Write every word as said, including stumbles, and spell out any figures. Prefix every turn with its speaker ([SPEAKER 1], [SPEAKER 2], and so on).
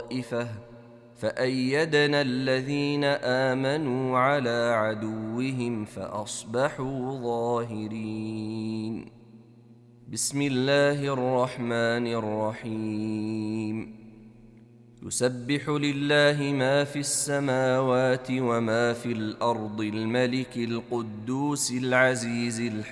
[SPEAKER 1] طائفة فأيدنا الذين آمنوا على عدوهم فأصبحوا ظاهرين. بسم الله الرحمن الرحيم. يسبح لله ما في السماوات وما في الأرض الملك القدوس العزيز الحكيم